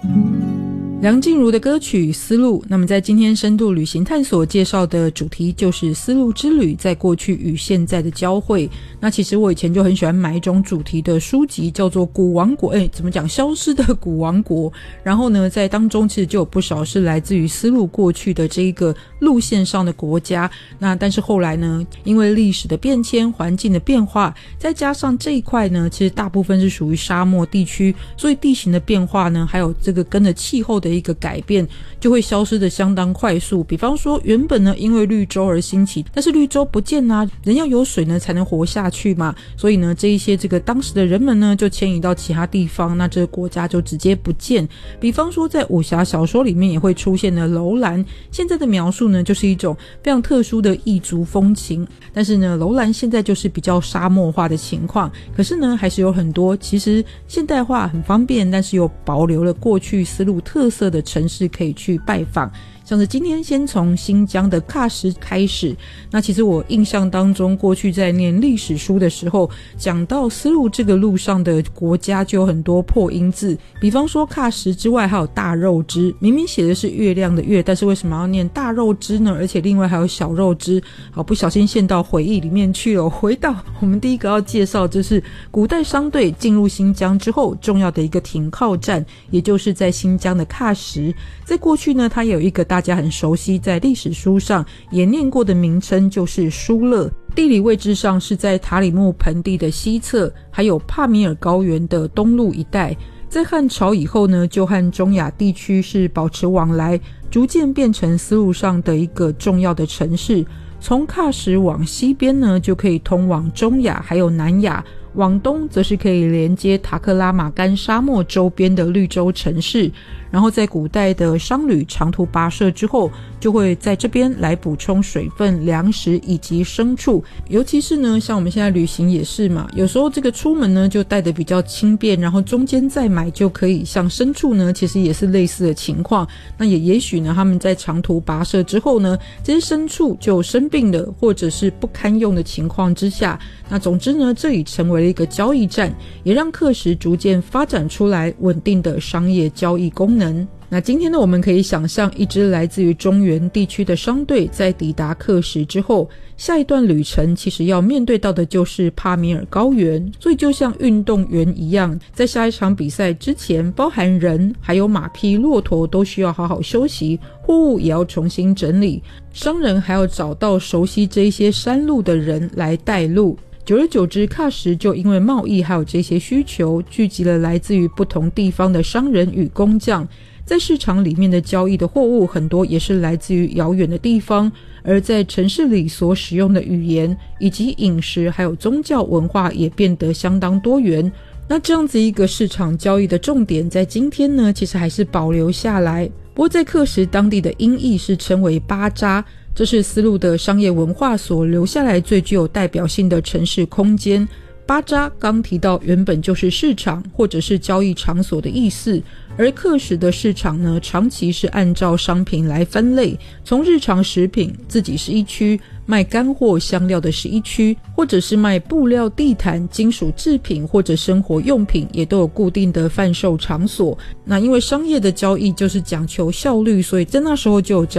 梁静茹的歌曲《丝路》，那么在今天深度旅行探索介绍的主题就是丝路之旅在过去与现在的交汇。那其实我以前就很喜欢买一种主题的书籍，叫做古王国，怎么讲，消失的古王国。然后呢，在当中其实就有不少是来自于丝路过去的这一个路线上的国家。那但是后来呢，因为历史的变迁、环境的变化，再加上这一块呢，其实大部分是属于沙漠地区，所以地形的变化呢，还有这个跟着气候的一个改变，就会消失的相当快速。比方说原本呢因为绿洲而兴起，但是绿洲不见啊，人要有水呢才能活下去嘛，所以呢这一些这个当时的人们呢就迁移到其他地方，那这个国家就直接不见。比方说在武侠小说里面也会出现的楼兰，现在的描述呢就是一种非常特殊的异族风情，但是呢楼兰现在就是比较沙漠化的情况，可是呢还是有很多其实现代化很方便，但是又保留了过去丝路特色的城市可以去拜访。像是今天先从新疆的喀什开始，那其实我印象当中过去在念历史书的时候，讲到丝路这个路上的国家就有很多破音字，比方说喀什之外还有大肉之，明明写的是月亮的月，但是为什么要念大肉之呢？而且另外还有小肉之，好，不小心陷到回忆里面去了。回到我们第一个要介绍，就是古代商队进入新疆之后重要的一个停靠站，也就是在新疆的喀什。在过去呢，它有一个大家很熟悉，在历史书上也念过的名称，就是疏勒。地理位置上是在塔里木盆地的西侧，还有帕米尔高原的东路一带。在汉朝以后呢，就和中亚地区是保持往来，逐渐变成丝路上的一个重要的城市。从喀什往西边呢，就可以通往中亚还有南亚，往东则是可以连接塔克拉玛干沙漠周边的绿洲城市。然后在古代的商旅长途跋涉之后，就会在这边来补充水分、粮食以及牲畜。尤其是呢，像我们现在旅行也是嘛，有时候这个出门呢就带得比较轻便，然后中间再买就可以。像牲畜呢，其实也是类似的情况。那也许呢，他们在长途跋涉之后呢，这些牲畜就生病了，或者是不堪用的情况之下，那总之呢，这里成为了一个交易站，也让喀什逐渐发展出来稳定的商业交易功能。那今天呢，我们可以想象一支来自于中原地区的商队在抵达喀什之后，下一段旅程其实要面对到的就是帕米尔高原。所以就像运动员一样，在下一场比赛之前，包含人还有马匹、骆驼都需要好好休息，货物也要重新整理，商人还要找到熟悉这些山路的人来带路。久而久之，喀什就因为贸易还有这些需求，聚集了来自于不同地方的商人与工匠。在市场里面的交易的货物很多也是来自于遥远的地方，而在城市里所使用的语言以及饮食还有宗教文化也变得相当多元。那这样子一个市场交易的重点在今天呢，其实还是保留下来。不过在喀什当地的音译是称为巴扎，这是丝路的商业文化所留下来最具有代表性的城市空间。巴扎刚提到原本就是市场或者是交易场所的意思，而喀什的市场呢，长期是按照商品来分类，从日常食品自己是一区，卖干货香料的是一区，或者是卖布料、地毯、金属制品或者生活用品，也都有固定的贩售场所。那因为商业的交易就是讲求效率，所以在那时候就有